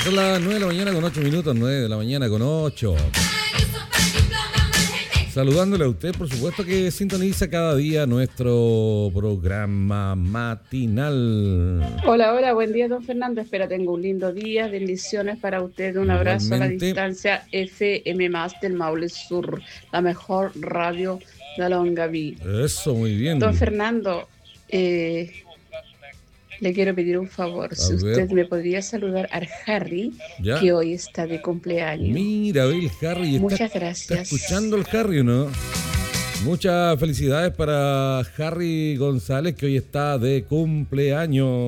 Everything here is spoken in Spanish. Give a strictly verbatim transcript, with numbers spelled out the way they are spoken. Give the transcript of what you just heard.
Son las nueve de la mañana con ocho minutos, nueve de la mañana con ocho. Saludándole a usted, por supuesto, que sintoniza cada día nuestro programa matinal. Hola, hola, buen día, don Fernando. Espero tenga un lindo día. Bendiciones para usted. Un abrazo a la Igualmente. distancia. F M más del Maule Sur, la mejor radio de Longaví. Eso, muy bien. Don Fernando, eh, le quiero pedir un favor. A Si ver. usted me podría saludar al Harry, ¿Ya? que hoy está de cumpleaños. Mira, ve el Harry. Muchas está, gracias. ¿Está escuchando el Harry o no? Muchas felicidades para Harry González, que hoy está de cumpleaños.